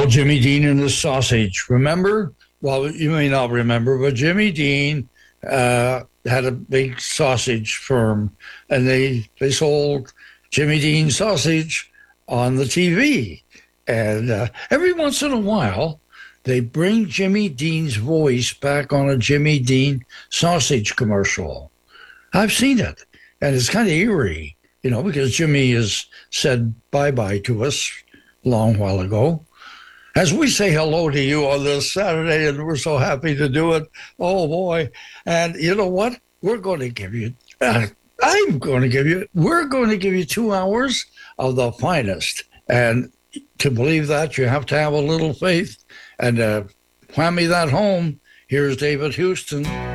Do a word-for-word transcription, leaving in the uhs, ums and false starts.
Oh, Jimmy Dean and the sausage. Remember? Well, you may not remember, but Jimmy Dean uh, had a big sausage firm, and they they sold Jimmy Dean sausage on the T V. And uh, every once in a while, they bring Jimmy Dean's voice back on a Jimmy Dean sausage commercial. I've seen it, and it's kind of eerie, you know, because Jimmy has said bye-bye to us a long while ago. As we say hello to you on this Saturday, and we're so happy to do it. Oh, boy. And you know what? We're going to give you, uh, I'm going to give you, we're going to give you two hours of the finest. And to believe that, you have to have a little faith. And uh, whammy that home. Here's David Houston.